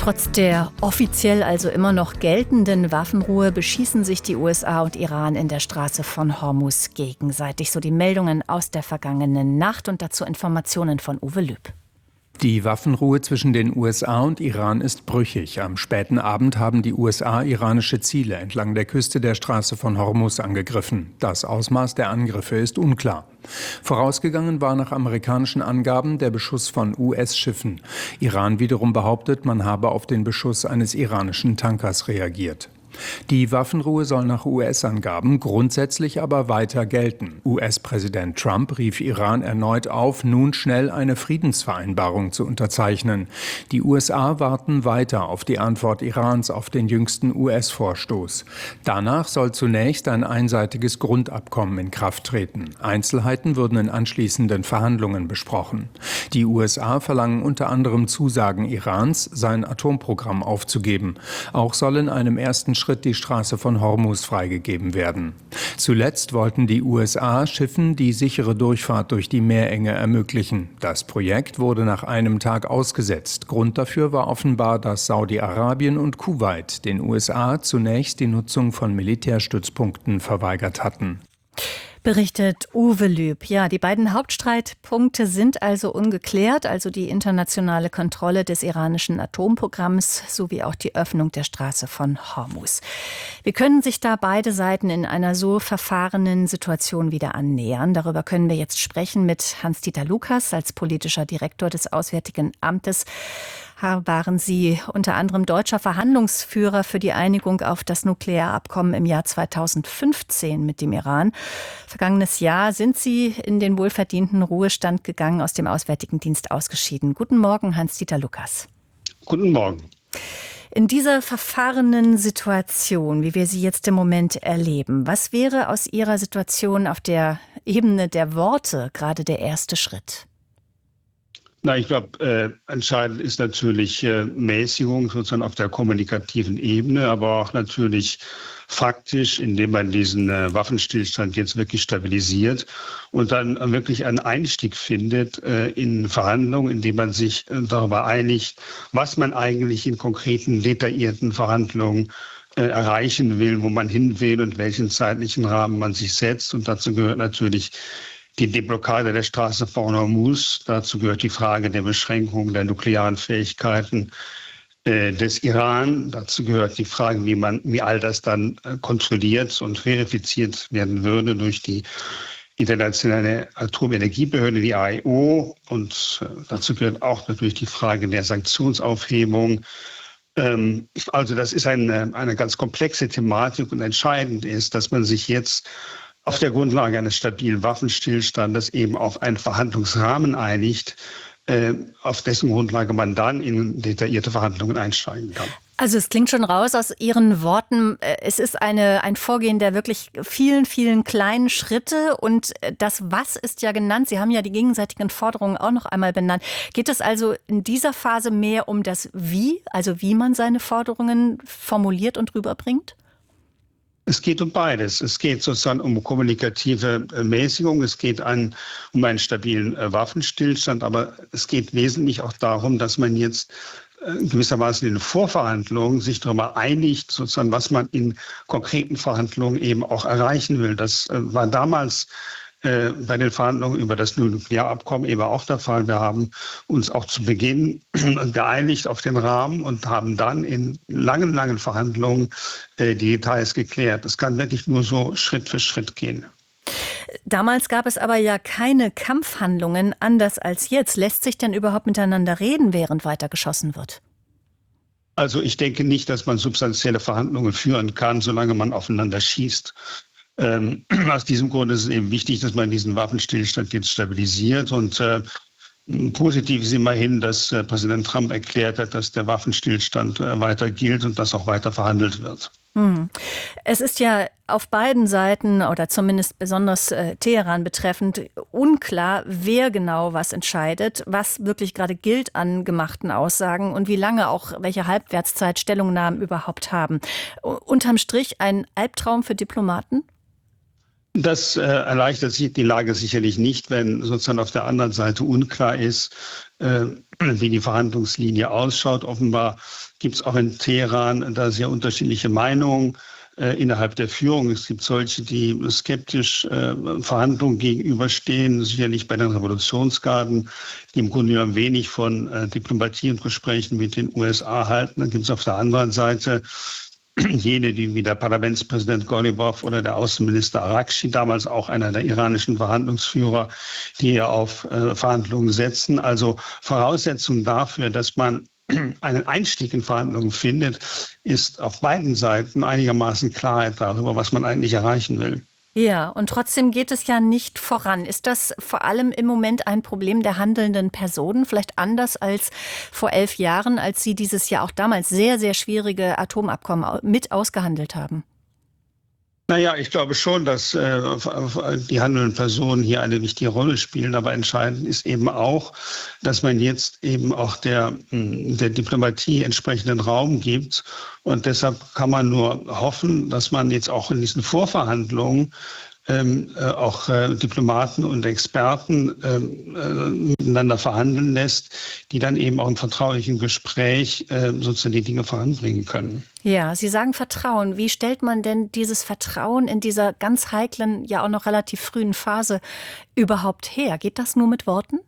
Trotz der offiziell also immer noch geltenden Waffenruhe beschießen sich die USA und Iran in der Straße von Hormuz gegenseitig. So die Meldungen aus der vergangenen Nacht und dazu Informationen von Uwe Lüb. Die Waffenruhe zwischen den USA und Iran ist brüchig. Am späten Abend haben die USA iranische Ziele entlang der Küste der Straße von Hormuz angegriffen. Das Ausmaß der Angriffe ist unklar. Vorausgegangen war nach amerikanischen Angaben der Beschuss von US-Schiffen. Iran wiederum behauptet, man habe auf den Beschuss eines iranischen Tankers reagiert. Die Waffenruhe soll nach US-Angaben grundsätzlich aber weiter gelten. US-Präsident Trump rief Iran erneut auf, nun schnell eine Friedensvereinbarung zu unterzeichnen. Die USA warten weiter auf die Antwort Irans auf den jüngsten US-Vorstoß. Danach soll zunächst ein einseitiges Grundabkommen in Kraft treten. Einzelheiten würden in anschließenden Verhandlungen besprochen. Die USA verlangen unter anderem Zusagen Irans, sein Atomprogramm aufzugeben. Auch soll in einem ersten Schritt die Straße von Hormuz freigegeben werden. Zuletzt wollten die USA Schiffen die sichere Durchfahrt durch die Meerenge ermöglichen. Das Projekt wurde nach einem Tag ausgesetzt. Grund dafür war offenbar, dass Saudi-Arabien und Kuwait den USA zunächst die Nutzung von Militärstützpunkten verweigert hatten. Berichtet Uwe Lüb. Ja, die beiden Hauptstreitpunkte sind also ungeklärt, also die internationale Kontrolle des iranischen Atomprogramms sowie auch die Öffnung der Straße von Hormuz. Wie können sich da beide Seiten in einer so verfahrenen Situation wieder annähern? Darüber können wir jetzt sprechen mit Hans-Dieter Lucas als politischer Direktor des Auswärtigen Amtes. Waren Sie unter anderem deutscher Verhandlungsführer für die Einigung auf das Nuklearabkommen im Jahr 2015 mit dem Iran. Vergangenes Jahr sind Sie in den wohlverdienten Ruhestand gegangen, aus dem Auswärtigen Dienst ausgeschieden. Guten Morgen, Hans-Dieter Lucas. Guten Morgen. In dieser verfahrenen Situation, wie wir sie jetzt im Moment erleben, was wäre aus Ihrer Situation auf der Ebene der Worte gerade der erste Schritt? Na, ich glaube, entscheidend ist natürlich Mäßigung sozusagen auf der kommunikativen Ebene, aber auch natürlich faktisch, indem man diesen Waffenstillstand jetzt wirklich stabilisiert und dann wirklich einen Einstieg findet in Verhandlungen, indem man sich darüber einigt, was man eigentlich in konkreten, detaillierten Verhandlungen erreichen will, wo man hin will und welchen zeitlichen Rahmen man sich setzt. Und dazu gehört natürlich die Deblockade der Straße von Hormuz. Dazu gehört die Frage der Beschränkung der nuklearen Fähigkeiten des Iran. Dazu gehört die Frage, wie all das dann kontrolliert und verifiziert werden würde durch die internationale Atomenergiebehörde, die AIO. Und dazu gehört auch natürlich die Frage der Sanktionsaufhebung. Also das ist eine ganz komplexe Thematik und entscheidend ist, dass man sich jetzt auf der Grundlage eines stabilen Waffenstillstandes eben auf einen Verhandlungsrahmen einigt, auf dessen Grundlage man dann in detaillierte Verhandlungen einsteigen kann. Also es klingt schon raus aus Ihren Worten, es ist ein Vorgehen der wirklich vielen, vielen kleinen Schritte und das Was ist ja genannt. Sie haben ja die gegenseitigen Forderungen auch noch einmal benannt. Geht es also in dieser Phase mehr um das Wie, also wie man seine Forderungen formuliert und rüberbringt? Es geht um beides. Es geht sozusagen um kommunikative Mäßigung, es geht um einen stabilen Waffenstillstand, aber es geht wesentlich auch darum, dass man jetzt gewissermaßen in den Vorverhandlungen sich darüber einigt, sozusagen, was man in konkreten Verhandlungen eben auch erreichen will. Das war damals bei den Verhandlungen über das Nuklearabkommen eben auch der Fall. Wir haben uns auch zu Beginn geeinigt auf den Rahmen und haben dann in langen Verhandlungen die Details geklärt. Das kann wirklich nur so Schritt für Schritt gehen. Damals gab es aber ja keine Kampfhandlungen, anders als jetzt. Lässt sich denn überhaupt miteinander reden, während weiter geschossen wird? Also ich denke nicht, dass man substanzielle Verhandlungen führen kann, solange man aufeinander schießt. Aus diesem Grund ist es eben wichtig, dass man diesen Waffenstillstand jetzt stabilisiert. Und positiv ist immerhin, dass Präsident Trump erklärt hat, dass der Waffenstillstand weiter gilt und dass auch weiter verhandelt wird. Es ist ja auf beiden Seiten oder zumindest besonders Teheran betreffend unklar, wer genau was entscheidet, was wirklich gerade gilt an gemachten Aussagen und wie lange auch welche Halbwertszeit Stellungnahmen überhaupt haben. Unterm Strich ein Albtraum für Diplomaten? Das erleichtert die Lage sicherlich nicht, wenn sozusagen auf der anderen Seite unklar ist, wie die Verhandlungslinie ausschaut. Offenbar gibt es auch in Teheran da sehr unterschiedliche Meinungen innerhalb der Führung. Es gibt solche, die skeptisch Verhandlungen gegenüberstehen, sicherlich bei den Revolutionsgarden, die im Grunde genommen wenig von Diplomatie und Gesprächen mit den USA halten. Dann gibt es auf der anderen Seite jene, die wie der Parlamentspräsident Golibov oder der Außenminister Arakchi, damals auch einer der iranischen Verhandlungsführer, die ja auf Verhandlungen setzen. Also Voraussetzung dafür, dass man einen Einstieg in Verhandlungen findet, ist auf beiden Seiten einigermaßen Klarheit darüber, was man eigentlich erreichen will. Ja, und trotzdem geht es ja nicht voran. Ist das vor allem im Moment ein Problem der handelnden Personen? Vielleicht anders als vor 11 Jahren, als Sie dieses ja auch damals sehr, sehr schwierige Atomabkommen mit ausgehandelt haben? Naja, ich glaube schon, dass die handelnden Personen hier eine wichtige Rolle spielen. Aber entscheidend ist eben auch, dass man jetzt eben auch der Diplomatie entsprechenden Raum gibt. Und deshalb kann man nur hoffen, dass man jetzt auch in diesen Vorverhandlungen auch Diplomaten und Experten miteinander verhandeln lässt, die dann eben auch im vertraulichen Gespräch sozusagen die Dinge voranbringen können. Ja, Sie sagen Vertrauen. Wie stellt man denn dieses Vertrauen in dieser ganz heiklen, ja auch noch relativ frühen Phase überhaupt her? Geht das nur mit Worten?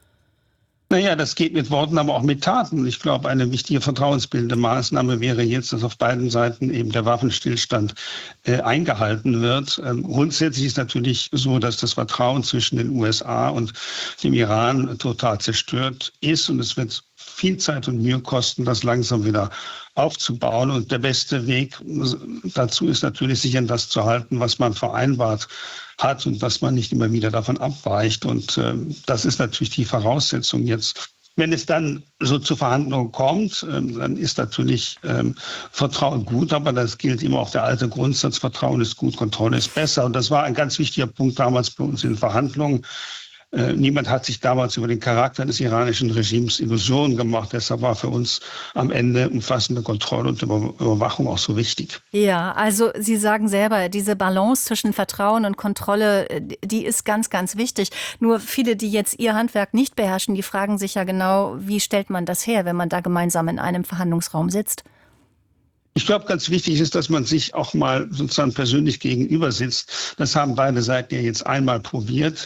Naja, das geht mit Worten, aber auch mit Taten. Ich glaube, eine wichtige vertrauensbildende Maßnahme wäre jetzt, dass auf beiden Seiten eben der Waffenstillstand eingehalten wird. Grundsätzlich ist natürlich so, dass das Vertrauen zwischen den USA und dem Iran total zerstört ist. Und es wird viel Zeit und Mühe kosten, das langsam wieder aufzubauen. Und der beste Weg dazu ist natürlich, sich an das zu halten, was man vereinbart hat und dass man nicht immer wieder davon abweicht. Und das ist natürlich die Voraussetzung jetzt. Wenn es dann so zu Verhandlungen kommt, dann ist natürlich Vertrauen gut, aber das gilt immer auch der alte Grundsatz, Vertrauen ist gut, Kontrolle ist besser. Und das war ein ganz wichtiger Punkt damals bei uns in Verhandlungen. Niemand hat sich damals über den Charakter des iranischen Regimes Illusionen gemacht. Deshalb war für uns am Ende umfassende Kontrolle und Überwachung auch so wichtig. Ja, also Sie sagen selber, diese Balance zwischen Vertrauen und Kontrolle, die ist ganz, ganz wichtig. Nur viele, die jetzt ihr Handwerk nicht beherrschen, die fragen sich ja genau, wie stellt man das her, wenn man da gemeinsam in einem Verhandlungsraum sitzt? Ich glaube, ganz wichtig ist, dass man sich auch mal sozusagen persönlich gegenüber sitzt. Das haben beide Seiten ja jetzt einmal probiert.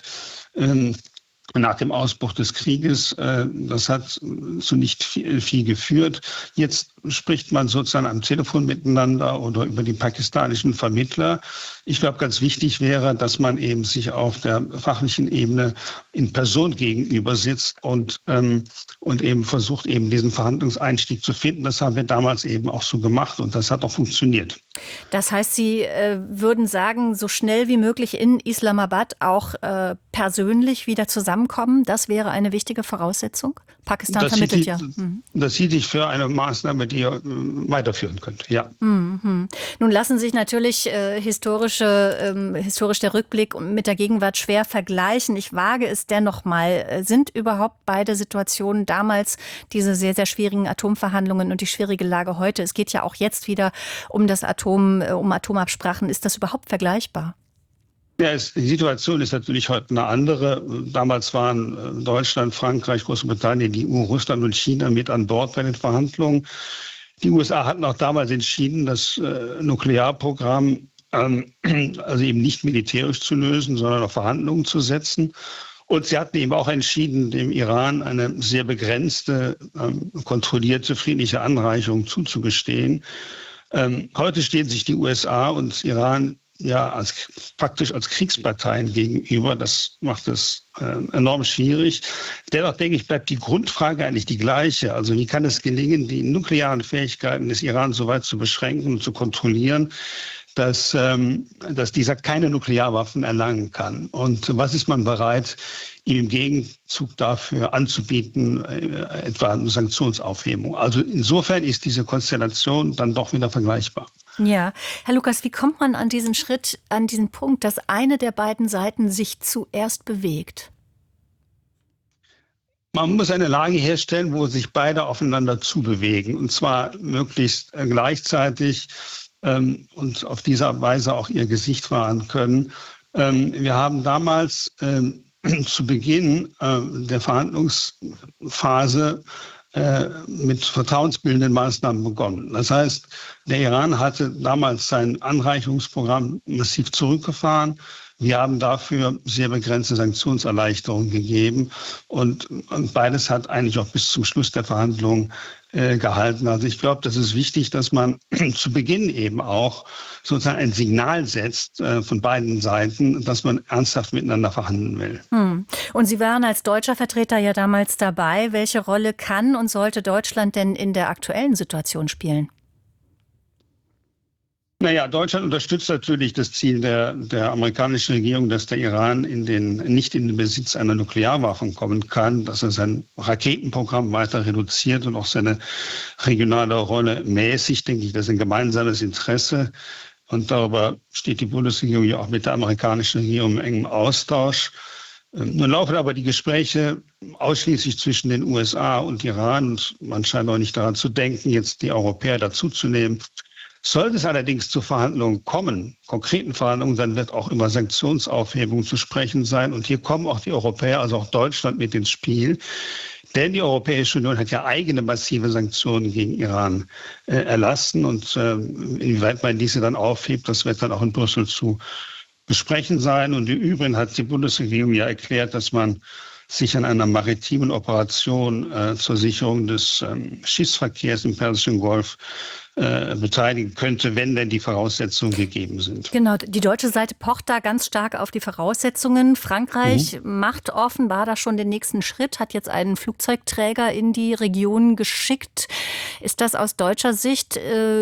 Nach dem Ausbruch des Krieges. Das hat zu nicht viel geführt. Jetzt spricht man sozusagen am Telefon miteinander oder über die pakistanischen Vermittler. Ich glaube, ganz wichtig wäre, dass man eben sich auf der fachlichen Ebene in Person gegenüber sitzt und eben versucht, eben diesen Verhandlungseinstieg zu finden. Das haben wir damals eben auch so gemacht und das hat auch funktioniert. Das heißt, Sie würden sagen, so schnell wie möglich in Islamabad auch persönlich wieder zusammenkommen, das wäre eine wichtige Voraussetzung? Pakistan vermittelt ja. Das hielt ich für eine Maßnahme, die weiterführen könnte, ja. Mhm. Nun lassen sich natürlich historisch der Rückblick mit der Gegenwart schwer vergleichen. Ich wage es dennoch mal. Sind überhaupt beide Situationen damals, diese sehr, sehr schwierigen Atomverhandlungen und die schwierige Lage heute, es geht ja auch jetzt wieder um das um Atomabsprachen, ist das überhaupt vergleichbar? Ja, die Situation ist natürlich heute eine andere. Damals waren Deutschland, Frankreich, Großbritannien, die EU, Russland und China mit an Bord bei den Verhandlungen. Die USA hatten auch damals entschieden, das Nuklearprogramm also eben nicht militärisch zu lösen, sondern auf Verhandlungen zu setzen. Und sie hatten eben auch entschieden, dem Iran eine sehr begrenzte, kontrollierte, friedliche Anreicherung zuzugestehen. Heute stehen sich die USA und Iran ja praktisch als Kriegsparteien gegenüber. Das macht es enorm schwierig. Dennoch denke ich, bleibt die Grundfrage eigentlich die gleiche. Also wie kann es gelingen, die nuklearen Fähigkeiten des Iran so weit zu beschränken und zu kontrollieren, dass dieser keine Nuklearwaffen erlangen kann? Und was ist man bereit, ihm im Gegenzug dafür anzubieten, etwa eine Sanktionsaufhebung? Also insofern ist diese Konstellation dann doch wieder vergleichbar. Ja, Herr Lukas, wie kommt man an diesen Schritt, an diesen Punkt, dass eine der beiden Seiten sich zuerst bewegt? Man muss eine Lage herstellen, wo sich beide aufeinander zubewegen, und zwar möglichst gleichzeitig und auf diese Weise auch ihr Gesicht wahren können. Wir haben damals zu Beginn der Verhandlungsphase mit vertrauensbildenden Maßnahmen begonnen. Das heißt, der Iran hatte damals sein Anreicherungsprogramm massiv zurückgefahren. Wir haben dafür sehr begrenzte Sanktionserleichterungen gegeben und beides hat eigentlich auch bis zum Schluss der Verhandlungen gehalten. Also ich glaube, das ist wichtig, dass man zu Beginn eben auch sozusagen ein Signal setzt von beiden Seiten, dass man ernsthaft miteinander verhandeln will. Und Sie waren als deutscher Vertreter ja damals dabei. Welche Rolle kann und sollte Deutschland denn in der aktuellen Situation spielen? Naja, Deutschland unterstützt natürlich das Ziel der amerikanischen Regierung, dass der Iran nicht in den Besitz einer Nuklearwaffe kommen kann, dass er sein Raketenprogramm weiter reduziert und auch seine regionale Rolle mäßigt, denke ich, das ist ein gemeinsames Interesse. Und darüber steht die Bundesregierung ja auch mit der amerikanischen Regierung im engen Austausch. Nun laufen aber die Gespräche ausschließlich zwischen den USA und Iran und man scheint auch nicht daran zu denken, jetzt die Europäer dazuzunehmen. Sollte es allerdings zu Verhandlungen kommen, konkreten Verhandlungen, dann wird auch über Sanktionsaufhebung zu sprechen sein. Und hier kommen auch die Europäer, also auch Deutschland, mit ins Spiel. Denn die Europäische Union hat ja eigene massive Sanktionen gegen Iran erlassen. Und inwieweit man diese dann aufhebt, das wird dann auch in Brüssel zu besprechen sein. Und im Übrigen hat die Bundesregierung ja erklärt, dass man sich an einer maritimen Operation zur Sicherung des Schiffsverkehrs im Persischen Golf beteiligen könnte, wenn denn die Voraussetzungen gegeben sind. Genau, die deutsche Seite pocht da ganz stark auf die Voraussetzungen. Frankreich macht offenbar da schon den nächsten Schritt, hat jetzt einen Flugzeugträger in die Region geschickt. Ist das aus deutscher Sicht